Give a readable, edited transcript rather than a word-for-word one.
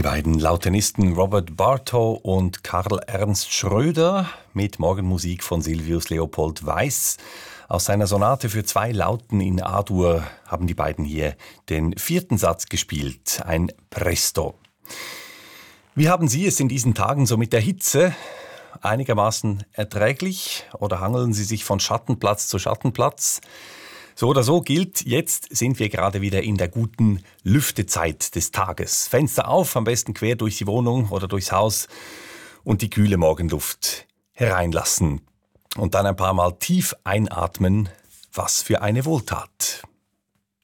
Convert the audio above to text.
Die beiden Lautenisten Robert Bartow und Karl Ernst Schröder mit Morgenmusik von Silvius Leopold Weiss. Aus seiner Sonate für 2 Lauten in A-Dur haben die beiden hier den 4. Satz gespielt, ein Presto. Wie haben Sie es in diesen Tagen so mit der Hitze? Einigermaßen erträglich oder hangeln Sie sich von Schattenplatz zu Schattenplatz? So oder so gilt, jetzt sind wir gerade wieder in der guten Lüftezeit des Tages. Fenster auf, am besten quer durch die Wohnung oder durchs Haus und die kühle Morgenluft hereinlassen. Und dann ein paar Mal tief einatmen. Was für eine Wohltat.